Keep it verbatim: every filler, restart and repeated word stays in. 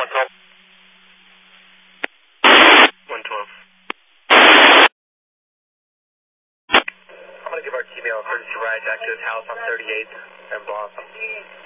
one twelve. one twelve. I'm going to give our team a emergency ride back to his house on thirty-eighth and Blossom.